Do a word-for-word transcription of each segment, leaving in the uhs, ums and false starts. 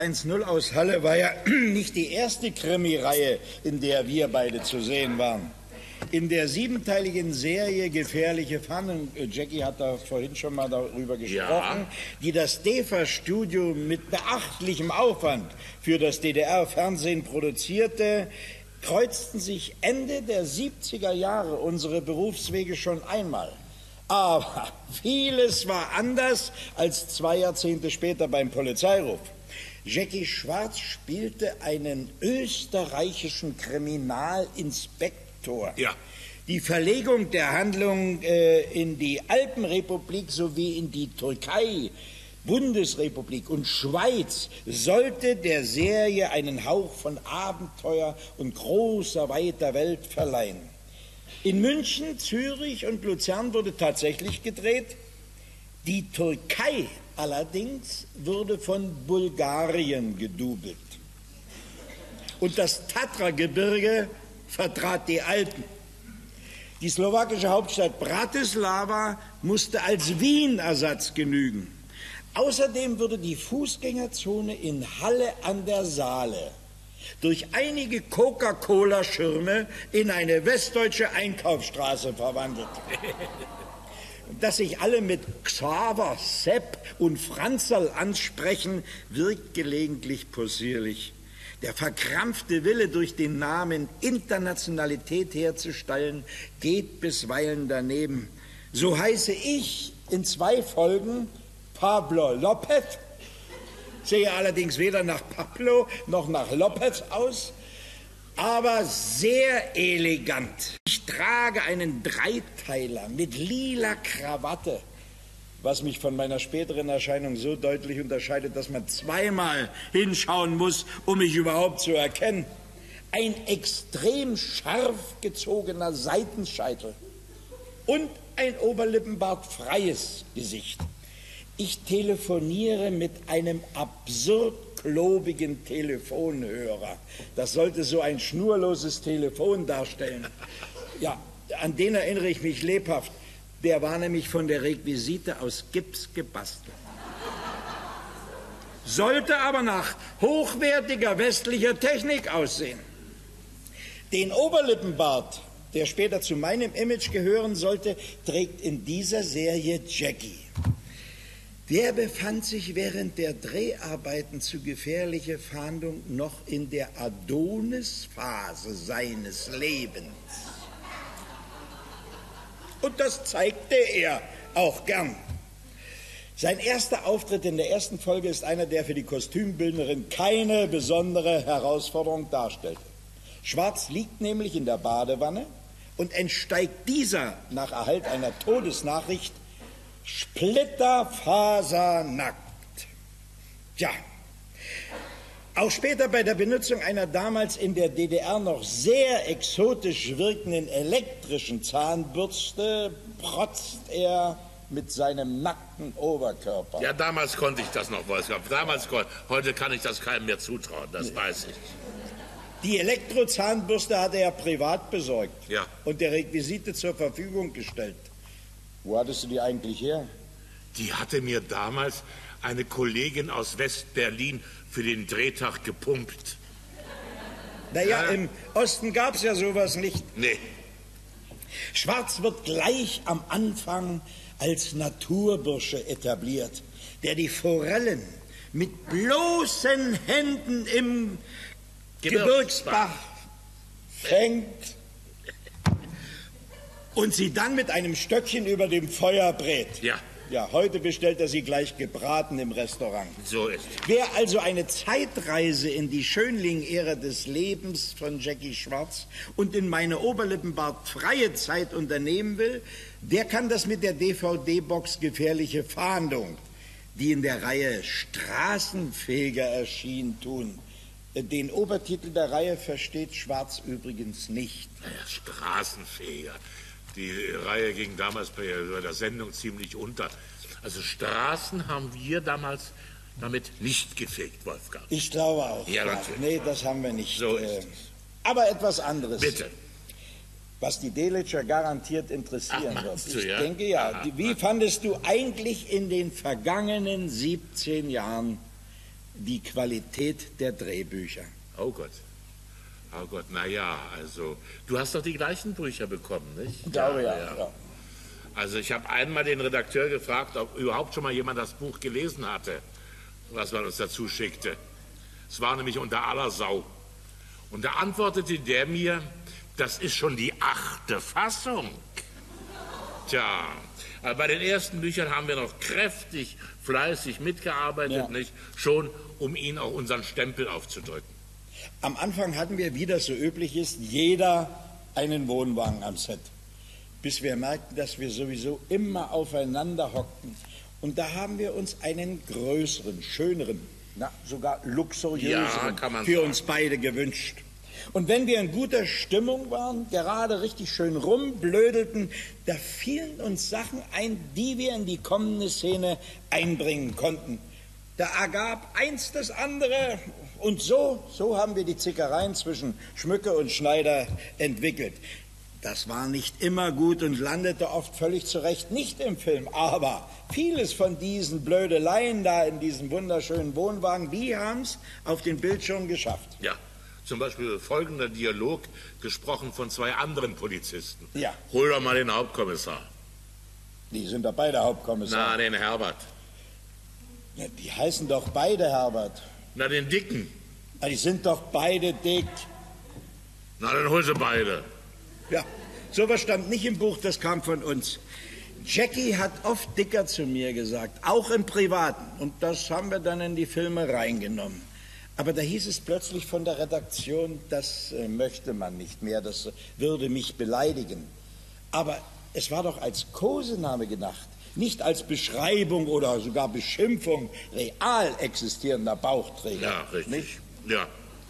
eins null aus Halle war ja nicht die erste Krimireihe, in der wir beide zu sehen waren. In der siebenteiligen Serie Gefährliche Fahndung, Jackie hat da vorhin schon mal darüber gesprochen, ja, die das D E F A-Studio mit beachtlichem Aufwand für das D D R-Fernsehen produzierte, kreuzten sich Ende der siebziger Jahre unsere Berufswege schon einmal. Aber vieles war anders als zwei Jahrzehnte später beim Polizeiruf. Jackie Schwarz spielte einen österreichischen Kriminalinspektor. Ja. Die Verlegung der Handlung äh, in die Alpenrepublik sowie in die Türkei, Bundesrepublik und Schweiz sollte der Serie einen Hauch von Abenteuer und großer, weiter Welt verleihen. In München, Zürich und Luzern wurde tatsächlich gedreht. Die Türkei allerdings wurde von Bulgarien gedoubelt. Und das Tatra-Gebirge vertrat die Alpen. Die slowakische Hauptstadt Bratislava musste als Wien-Ersatz genügen. Außerdem wurde die Fußgängerzone in Halle an der Saale durch einige Coca-Cola-Schirme in eine westdeutsche Einkaufsstraße verwandelt. Dass sich alle mit Xaver, Sepp und Franzl ansprechen, wirkt gelegentlich possierlich. Der verkrampfte Wille, durch den Namen Internationalität herzustellen, geht bisweilen daneben. So heiße ich in zwei Folgen Pablo Lopez, sehe allerdings weder nach Pablo noch nach Lopez aus, aber sehr elegant. Ich trage einen Dreiteiler mit lila Krawatte, was mich von meiner späteren Erscheinung so deutlich unterscheidet, dass man zweimal hinschauen muss, um mich überhaupt zu erkennen. Ein extrem scharf gezogener Seitenscheitel und ein oberlippenbartfreies Gesicht. Ich telefoniere mit einem absurd klobigen Telefonhörer. Das sollte so ein schnurloses Telefon darstellen. Ja, an den erinnere ich mich lebhaft. Der war nämlich von der Requisite aus Gips gebastelt. Sollte aber nach hochwertiger westlicher Technik aussehen. Den Oberlippenbart, der später zu meinem Image gehören sollte, trägt in dieser Serie Jackie. Der befand sich während der Dreharbeiten zu Gefährliche Fahndung noch in der Adonis-Phase seines Lebens. Und das zeigte er auch gern. Sein erster Auftritt in der ersten Folge ist einer, der für die Kostümbildnerin keine besondere Herausforderung darstellte. Schwarz liegt nämlich in der Badewanne und entsteigt dieser nach Erhalt einer Todesnachricht splitterfasernackt. Tja, auch später bei der Benutzung einer damals in der D D R noch sehr exotisch wirkenden elektrischen Zahnbürste protzt er mit seinem nackten Oberkörper. Ja, damals konnte ich das noch, Wolfgang. Damals, heute kann ich das keinem mehr zutrauen, das weiß ich. Die Elektrozahnbürste hat er privat besorgt, ja, und der Requisite zur Verfügung gestellt. Wo hattest du die eigentlich her? Die hatte mir damals eine Kollegin aus West-Berlin für den Drehtag gepumpt. Naja, ja, im Osten gab es ja sowas nicht. Nee. Schwarz wird gleich am Anfang als Naturbursche etabliert, der die Forellen mit bloßen Händen im Gebirgsbach fängt und sie dann mit einem Stöckchen über dem Feuer brät. Ja. Ja, heute bestellt er sie gleich gebraten im Restaurant. So ist es. Wer also eine Zeitreise in die Schönling-Ära des Lebens von Jackie Schwarz und in meine oberlippenbartfreie Zeit unternehmen will, der kann das mit der D V D-Box Gefährliche Fahndung, die in der Reihe Straßenfeger erschien, tun. Den Obertitel der Reihe versteht Schwarz übrigens nicht. Ja, Straßenfeger. Die Reihe ging damals bei der Sendung ziemlich unter. Also Straßen haben wir damals damit nicht gefegt, Wolfgang. Ich glaube auch. Ja, natürlich. Nee, das haben wir nicht. So ist es. Aber etwas anderes. Bitte. Was die Delitzscher garantiert interessieren Ach, wird. du, Ich ja? denke ja. Aha, Wie fandest du eigentlich in den vergangenen siebzehn Jahren die Qualität der Drehbücher. Oh Gott. Oh Gott, na ja, also, du hast doch die gleichen Bücher bekommen, nicht? Ich glaube ja. ja. ja. Also ich habe einmal den Redakteur gefragt, ob überhaupt schon mal jemand das Buch gelesen hatte, was man uns dazu schickte. Es war nämlich unter aller Sau. Und da antwortete der mir, das ist schon die achte Fassung. Tja, aber bei den ersten Büchern haben wir noch kräftig, fleißig mitgearbeitet, ja. nicht? Schon, um ihnen auch unseren Stempel aufzudrücken. Am Anfang hatten wir, wie das so üblich ist, jeder einen Wohnwagen am Set. Bis wir merkten, dass wir sowieso immer aufeinander hockten. Und da haben wir uns einen größeren, schöneren, na, sogar luxuriöseren ja, für sagen. uns beide gewünscht. Und wenn wir in guter Stimmung waren, gerade richtig schön rumblödelten, da fielen uns Sachen ein, die wir in die kommende Szene einbringen konnten. Da ergab eins das andere und so, so haben wir die Zickereien zwischen Schmücke und Schneider entwickelt. Das war nicht immer gut und landete oft völlig zu Recht nicht im Film, aber vieles von diesen Blödeleien da in diesem wunderschönen Wohnwagen, die haben es auf den Bildschirm geschafft. Ja, zum Beispiel folgender Dialog, gesprochen von zwei anderen Polizisten. Ja. Hol doch mal den Hauptkommissar. Die sind doch beide Hauptkommissar. Na, den Herbert. Ja, die heißen doch beide Herbert. Na, den Dicken. Na, die sind doch beide dick. Na, dann hol sie beide. Ja, sowas stand nicht im Buch, das kam von uns. Jackie hat oft Dicker zu mir gesagt, auch im Privaten. Und das haben wir dann in die Filme reingenommen. Aber da hieß es plötzlich von der Redaktion, das äh, möchte man nicht mehr, das äh, würde mich beleidigen. Aber es war doch als Kosename gedacht, nicht als Beschreibung oder sogar Beschimpfung real existierender Bauchträger. Ja, richtig. Nicht? Ja.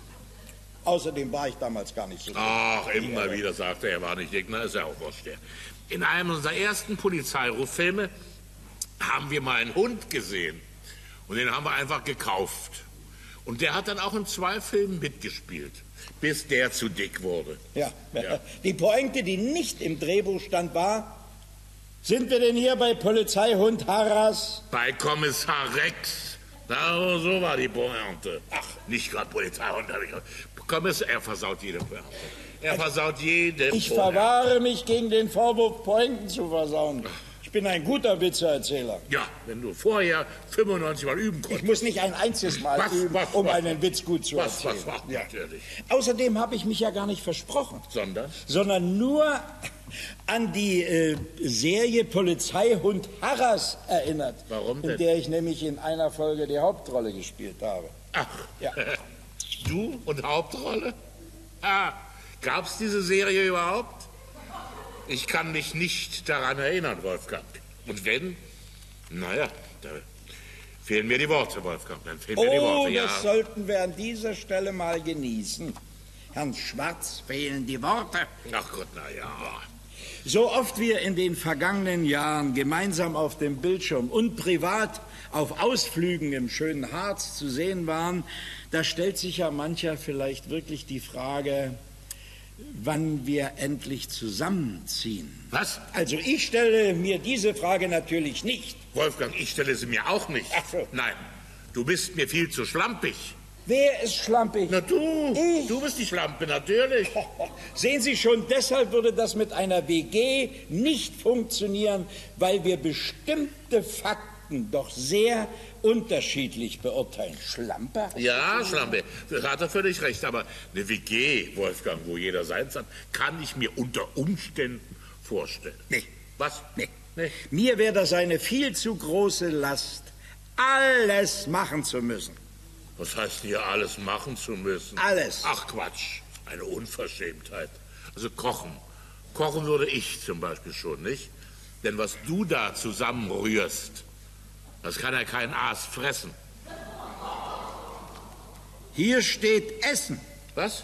Außerdem war ich damals gar nicht so. Ach, immer ja, wieder sagte er, er war nicht dick, na, ist ja auch wurscht. In einem unserer ersten Polizeiruffilme haben wir mal einen Hund gesehen und den haben wir einfach gekauft. Und der hat dann auch in zwei Filmen mitgespielt, bis der zu dick wurde. Ja, ja. Die Pointe, die nicht im Drehbuch stand, war, sind wir denn hier bei Polizeihund Harras? Bei Kommissar Rex. Na, so war die Pointe. Ach, nicht gerade Polizeihund. Kommissar, er versaut jede Pointe. Er versaut jede Pointe. Ich verwahre mich gegen den Vorwurf, Pointen zu versauen. Ich bin ein guter Witzeerzähler. Ja, wenn du vorher fünfundneunzig Mal üben konntest. Ich muss nicht ein einziges Mal was, üben, was, um was, einen Witz gut zu was, erzählen. Was, was, was, ja. natürlich. Außerdem habe ich mich ja gar nicht versprochen. Sondern? Sondern nur an die äh, Serie Polizeihund Harras erinnert. Warum denn? In der ich nämlich in einer Folge die Hauptrolle gespielt habe. Ach, ja. Du und Hauptrolle? Ah, gab's diese Serie überhaupt? Ich kann mich nicht daran erinnern, Wolfgang. Und wenn? Naja, da fehlen mir die Worte, Wolfgang. Dann fehlen oh, mir die Worte, ja. Das sollten wir an dieser Stelle mal genießen. Herrn Schwarz fehlen die Worte. Ach Gott, na ja. So oft wir in den vergangenen Jahren gemeinsam auf dem Bildschirm und privat auf Ausflügen im schönen Harz zu sehen waren, da stellt sich ja mancher vielleicht wirklich die Frage, wann wir endlich zusammenziehen. Was? Also ich stelle mir diese Frage natürlich nicht. Wolfgang, ich stelle sie mir auch nicht. Ach so. Nein, du bist mir viel zu schlampig. Wer ist schlampig? Na du. Ich. Du bist die Schlampe, natürlich. Sehen Sie schon, deshalb würde das mit einer W G nicht funktionieren, weil wir bestimmte Fakten doch sehr unterschiedlich beurteilen. Schlampe? Ja, Schlampe, das hat er völlig recht. Aber eine W G, Wolfgang, wo jeder seins hat, kann ich mir unter Umständen vorstellen. Nee. Was? Nee. Nee. Mir wäre das eine viel zu große Last, alles machen zu müssen. Was heißt hier alles machen zu müssen? Alles. Ach Quatsch, eine Unverschämtheit. Also kochen. Kochen würde ich zum Beispiel schon, nicht? Denn was du da zusammenrührst, das kann ja kein Aas fressen. Hier steht Essen. Was?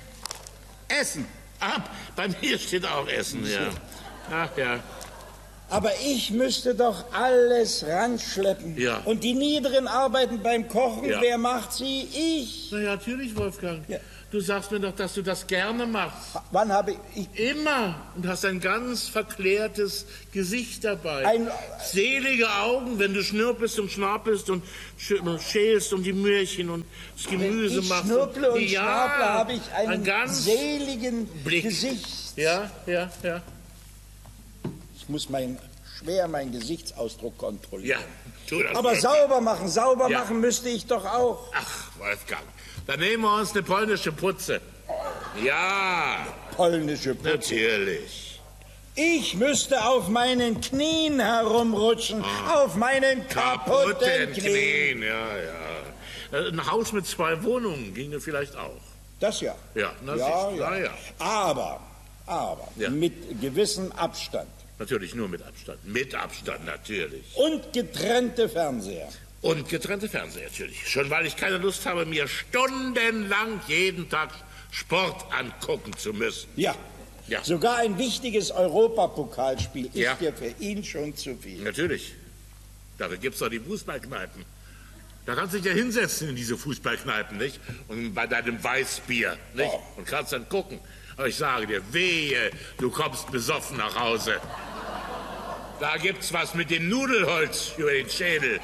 Essen. Ah, bei mir steht auch Essen, ja. Ach ja. Aber ich müsste doch alles ranschleppen. Ja. Und die niederen Arbeiten beim Kochen, Ja. wer macht sie? Ich. Na ja, natürlich, Wolfgang. Ja. Du sagst mir doch, dass du das gerne machst. Wann habe ich... ich Immer. Und hast ein ganz verklärtes Gesicht dabei. Ein- Selige Augen, wenn du schnürpelst und schnappelst und sch- schälst und die Möhrchen und das Gemüse ich machst. schnurple und ja, schnaple, habe ich einen ein ganz seligen Blick. Gesicht. Ja, ja, ja. Ich muss mein, schwer meinen Gesichtsausdruck kontrollieren. Ja, tu das. Aber Wolfgang. sauber machen, sauber Ja. machen müsste ich doch auch. Ach, Wolfgang, dann nehmen wir uns eine polnische Putze. Ja, Polnische Putze. natürlich. Ich müsste auf meinen Knien herumrutschen, auf meinen kaputten, Kaputten Knien. Knien, ja, ja. Äh, Ein Haus mit zwei Wohnungen ginge vielleicht auch. Das ja. Ja, na, ja, siehst du, ja. na ja. Aber, aber, Ja. mit gewissem Abstand. Natürlich nur mit Abstand. Mit Abstand, natürlich. Und getrennte Fernseher. Und getrennte Fernseher, natürlich. Schon weil ich keine Lust habe, mir stundenlang jeden Tag Sport angucken zu müssen. Ja. Ja. Sogar ein wichtiges Europapokalspiel ist Ja. ja für ihn schon zu viel. Natürlich. Dafür gibt es doch die Fußballkneipen. Da kannst du dich ja hinsetzen in diese Fußballkneipen, nicht? Und bei deinem Weißbier, nicht? Oh. Und kannst dann gucken. Aber ich sage dir, wehe, du kommst besoffen nach Hause. Da gibt's was mit dem Nudelholz über den Schädel.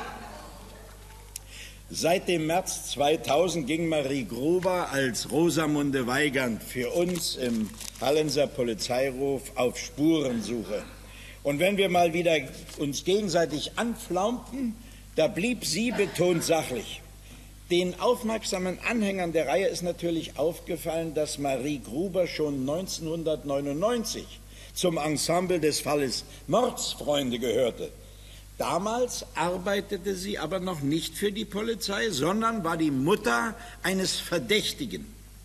Seit dem März zweitausend ging Marie Gruber als Rosamunde Weigand für uns im Hallenser Polizeiruf auf Spurensuche. Und wenn wir mal wieder uns gegenseitig anflaumten, da blieb sie betont sachlich. Den aufmerksamen Anhängern der Reihe ist natürlich aufgefallen, dass Marie Gruber schon neunzehnhundertneunundneunzig zum Ensemble des Falles Mordsfreunde gehörte. Damals arbeitete sie aber noch nicht für die Polizei, sondern war die Mutter eines Verdächtigen.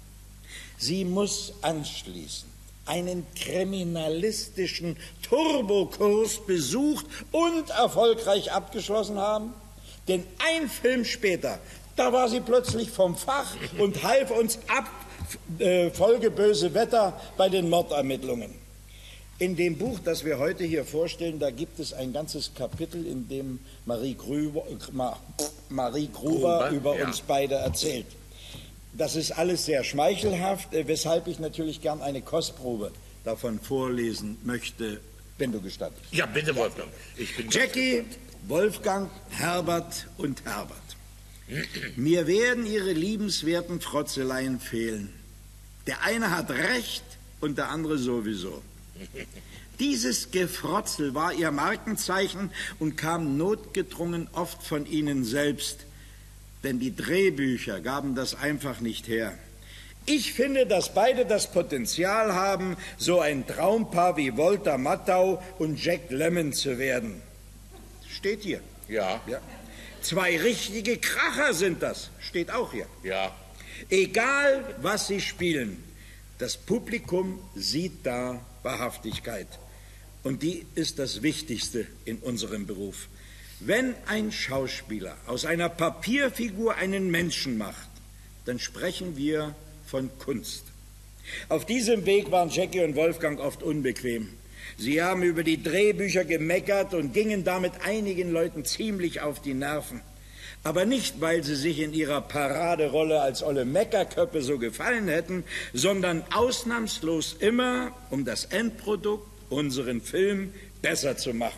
Sie muss anschließend einen kriminalistischen Turbokurs besucht und erfolgreich abgeschlossen haben. Denn ein Film später, da war sie plötzlich vom Fach und half uns ab, äh, Folge böse Wetter bei den Mordermittlungen. In dem Buch, das wir heute hier vorstellen, da gibt es ein ganzes Kapitel, in dem Marie Gruber, Ma, Marie Gruber Gruber, über ja. uns beide erzählt. Das ist alles sehr schmeichelhaft, äh, weshalb ich natürlich gern eine Kostprobe davon vorlesen möchte, wenn du gestattest. Ja, bitte, Wolfgang. Ich bin Jackie, Wolfgang, Herbert und Herbert. Mir werden ihre liebenswerten Frotzeleien fehlen. Der eine hat recht und der andere sowieso. Dieses Gefrotzel war ihr Markenzeichen und kam notgedrungen oft von ihnen selbst, denn die Drehbücher gaben das einfach nicht her. Ich finde, dass beide das Potenzial haben, so ein Traumpaar wie Walter Matthau und Jack Lemmon zu werden. Steht hier. Ja, Ja. Zwei richtige Kracher sind das. Steht auch hier. ja. Egal, was sie spielen, das Publikum sieht da Wahrhaftigkeit. Und die ist das Wichtigste in unserem Beruf. Wenn ein Schauspieler aus einer Papierfigur einen Menschen macht, dann sprechen wir von Kunst. Auf diesem Weg waren Jackie und Wolfgang oft unbequem. Sie haben über die Drehbücher gemeckert und gingen damit einigen Leuten ziemlich auf die Nerven. Aber nicht, weil sie sich in ihrer Paraderolle als olle Meckerköppe so gefallen hätten, sondern ausnahmslos immer, um das Endprodukt, unseren Film, besser zu machen.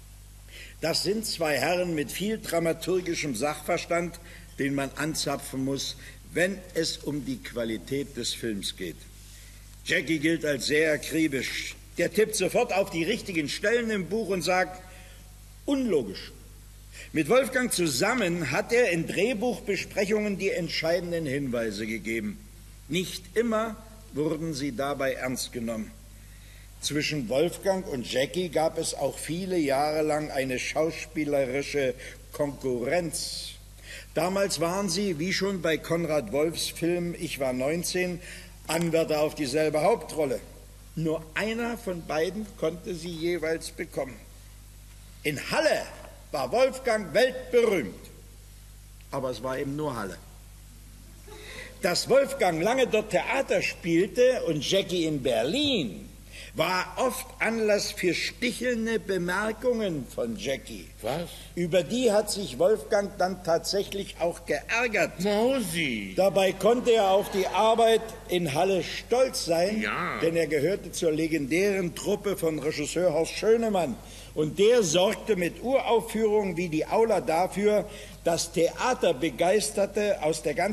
Das sind zwei Herren mit viel dramaturgischem Sachverstand, den man anzapfen muss, wenn es um die Qualität des Films geht. Jackie gilt als sehr akribisch. Der tippt sofort auf die richtigen Stellen im Buch und sagt, unlogisch. Mit Wolfgang zusammen hat er in Drehbuchbesprechungen die entscheidenden Hinweise gegeben. Nicht immer wurden sie dabei ernst genommen. Zwischen Wolfgang und Jackie gab es auch viele Jahre lang eine schauspielerische Konkurrenz. Damals waren sie, wie schon bei Konrad Wolfs Film Ich war neunzehn, Anwärter auf dieselbe Hauptrolle. Nur einer von beiden konnte sie jeweils bekommen. In Halle war Wolfgang weltberühmt, aber es war eben nur Halle. Dass Wolfgang lange dort Theater spielte und Jackie in Berlin, war oft Anlass für stichelnde Bemerkungen von Jackie. Was? Über die hat sich Wolfgang dann tatsächlich auch geärgert. Mausi. Dabei konnte er auf die Arbeit in Halle stolz sein, Ja. denn er gehörte zur legendären Truppe von Regisseur Horst Schönemann. Und der sorgte mit Uraufführungen wie die Aula dafür, dass Theaterbegeisterte aus der ganzen